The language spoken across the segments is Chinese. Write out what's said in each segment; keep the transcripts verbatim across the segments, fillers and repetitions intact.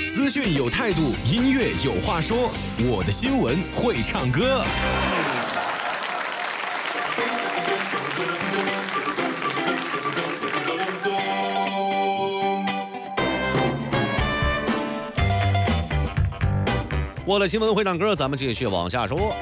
资讯有态度，音乐有话说。我的新闻会唱歌。我的新闻会唱歌，咱们继续往下说。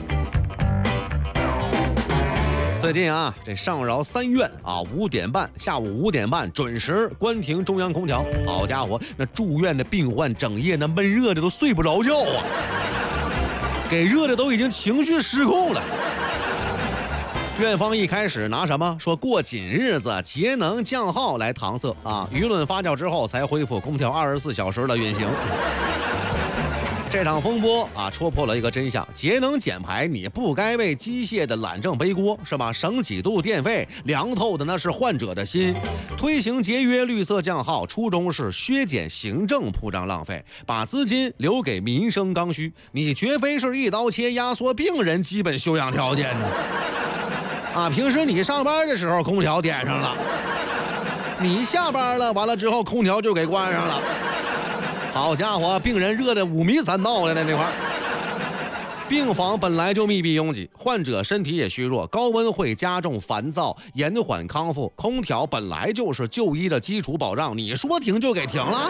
最近啊，这上饶三院啊，五点半下午五点半准时关停中央空调。好家伙，那住院的病患整夜那闷热的都睡不着觉啊，给热的都已经情绪失控了。院方一开始拿什么说过紧日子、节能降耗来搪塞啊，舆论发酵之后才恢复空调二十四小时的运行。这场风波啊，戳破了一个真相：节能减排，你不该为机械的懒政背锅，是吧？省几度电费，凉透的那是患者的心。推行节约、绿色降耗，初衷是削减行政铺张浪费，把资金留给民生刚需。你绝非是一刀切压缩病人基本修养条件呢。啊，平时你上班的时候空调点上了，你下班了，完了之后空调就给关上了。好家伙，病人热得五迷三道了，在那块儿。病房本来就密闭拥挤，患者身体也虚弱，高温会加重烦躁，延缓康复。空调本来就是就医的基础保障，你说停就给停了。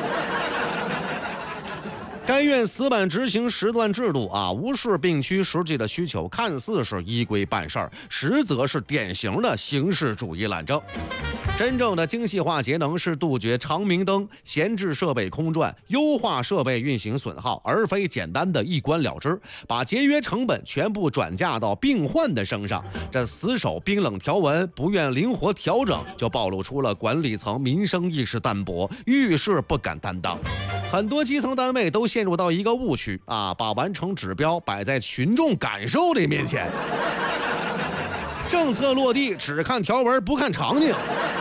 该院死板执行时段制度啊，无视病区实际的需求，看似是依规办事儿，实则是典型的形式主义懒政。真正的精细化节能是杜绝长明灯、闲置设备空转，优化设备运行损耗，而非简单的一关了之，把节约成本全部转嫁到病患的身上。这死守冰冷条文，不愿灵活调整，就暴露出了管理层民生意识淡薄，遇事不敢担当。很多基层单位都陷入到一个误区啊，把完成指标摆在群众感受的面前，政策落地只看条文不看场景。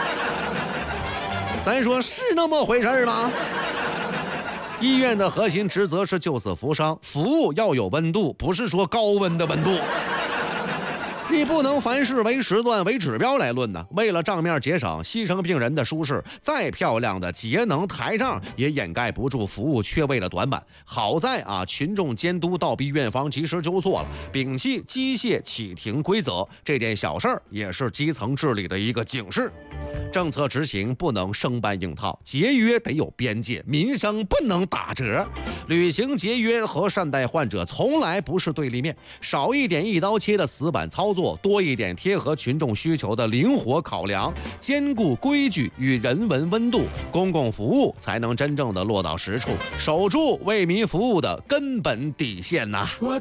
咱说是那么回事吗？医院的核心职责是救死扶伤，服务要有温度，不是说高温的温度。你不能凡事为时段为指标来论呢。为了账面节省，牺牲病人的舒适，再漂亮的节能台账也掩盖不住服务缺位的短板。好在啊，群众监督倒逼院方及时纠错了，摒弃机械启停规则，这件小事儿也是基层治理的一个警示。政策执行不能生搬硬套，节约得有边界，民生不能打折。履行节约和善待患者从来不是对立面，少一点一刀切的死板操作，多一点贴合群众需求的灵活考量，兼顾规矩与人文温度，公共服务才能真正的落到实处，守住为民服务的根本底线呐、啊。